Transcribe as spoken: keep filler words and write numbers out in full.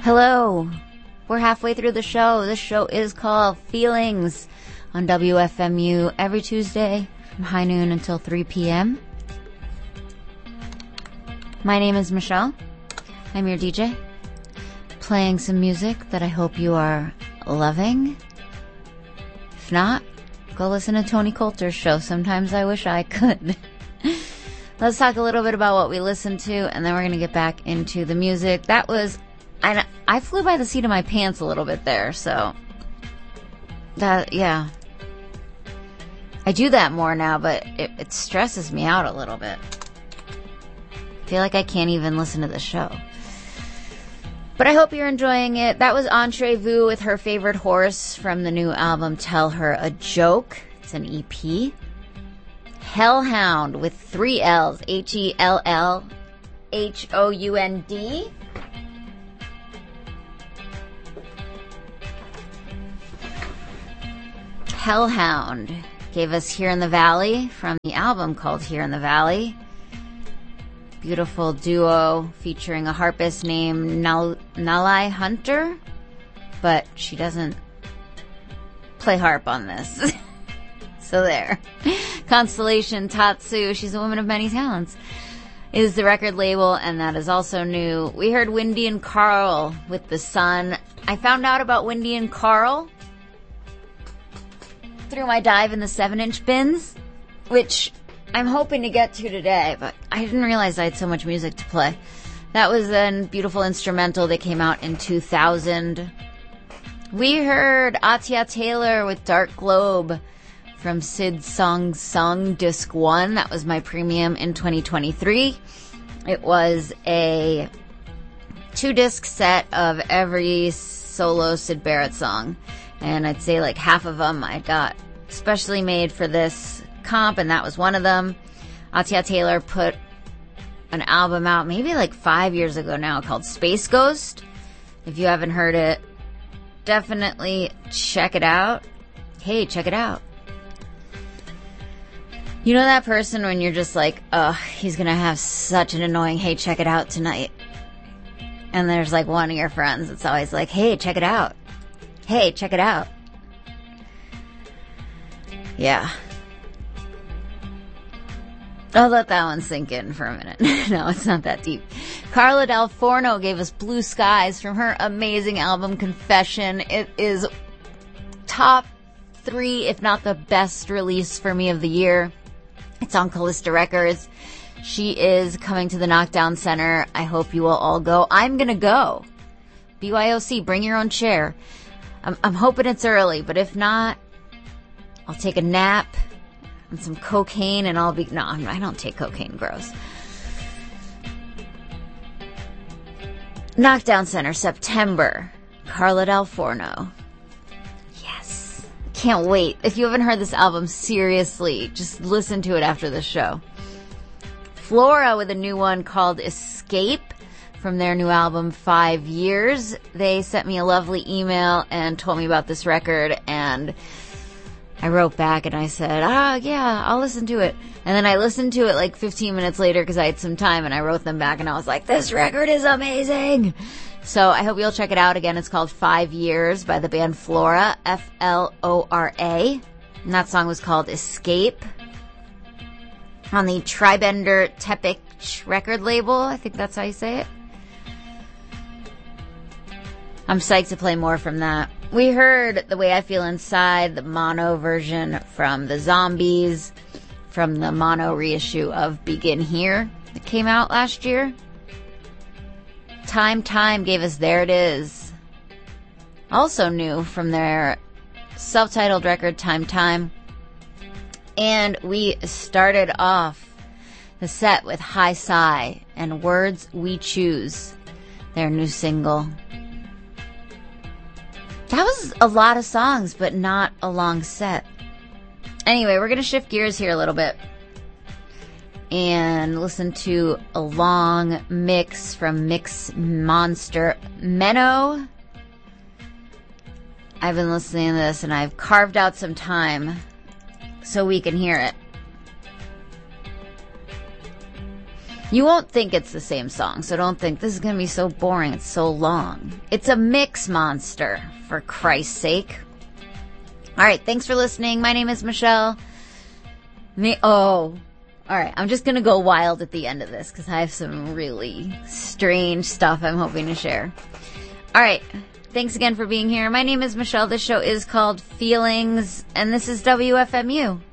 Hello. We're halfway through the show. This show is called Feelings on W F M U every Tuesday from high noon until three p.m. My name is Michelle. I'm your D J. Playing some music that I hope you are loving. If not, go listen to Tony Coulter's show. Sometimes I wish I could. Let's talk a little bit about what we listened to, and then we're going to get back into the music. That was... I, I flew by the seat of my pants a little bit there, so... That, yeah. I do that more now, but it, it stresses me out a little bit. I feel like I can't even listen to the show. But I hope you're enjoying it. That was Entrevue with Her Favorite Horse from the new album Tell Her a Joke. It's an E P. Hellhound with three L's. H E L L H O U N D. Hellhound gave us Here in the Valley from the album called Here in the Valley. Beautiful duo featuring a harpist named Nal- Nalai Hunter, but she doesn't play harp on this. So there. Constellation Tatsu, she's a woman of many talents, is the record label, and that is also new. We heard Windy and Carl with The Sun. I found out about Windy and Carl through my dive in the seven inch bins, which I'm hoping to get to today, but I didn't realize I had so much music to play. That was a beautiful instrumental that came out in two thousand. We heard Atia Taylor with Dark Globe from Sid Song Sung Disc one. That was my premium in twenty twenty-three. It was a two-disc set of every solo Syd Barrett song. And I'd say like half of them I got specially made for this comp, and that was one of them. Atia Taylor put an album out maybe like five years ago now called Space Ghost. If you haven't heard it, definitely check it out. Hey, check it out. You know that person when you're just like, oh, he's gonna have such an annoying hey, check it out tonight. And there's like one of your friends that's always like, hey, check it out. Hey, check it out. Yeah. I'll let that one sink in for a minute. No, it's not that deep. Carla Del Forno gave us Blue Skies from her amazing album Confession. It is top three, if not the best release for me of the year. It's on Callista Records. She is coming to the Knockdown Center. I hope you will all go. I'm gonna go. B Y O C, bring your own chair. I'm, I'm hoping it's early, but if not, I'll take a nap and some cocaine and I'll be... No, I don't take cocaine. Gross. Knockdown Center, September. Carla Del Forno. Yes. Can't wait. If you haven't heard this album, seriously, just listen to it after the show. Flora with a new one called Escape. From their new album, Five Years. They sent me a lovely email and told me about this record, and I wrote back and I said, ah, yeah, I'll listen to it. And then I listened to it like fifteen minutes later because I had some time, and I wrote them back and I was like, this record is amazing! So I hope you'll check it out. Again, it's called Five Years by the band Flora, F L O R A. And that song was called Escape. On the Tribender Tepic record label, I think that's how you say it. I'm psyched to play more from that. We heard The Way I Feel Inside, the mono version from the Zombies, from the mono reissue of Begin Here that came out last year. Time Time gave us There It Is. Also new from their self-titled record, Time Time. And we started off the set with High Sigh and Words We Choose, their new single. That was a lot of songs, but not a long set. Anyway, we're going to shift gears here a little bit and listen to a long mix from Mix Monster. Menno. I've been listening to this and I've carved out some time so we can hear it. You won't think it's the same song, so don't think this is going to be so boring. It's so long. It's a mix monster, for Christ's sake. All right, thanks for listening. My name is Michelle. Me- oh, all right. I'm just going to go wild at the end of this because I have some really strange stuff I'm hoping to share. All right. Thanks again for being here. My name is Michelle. This show is called Feelings, and this is W F M U.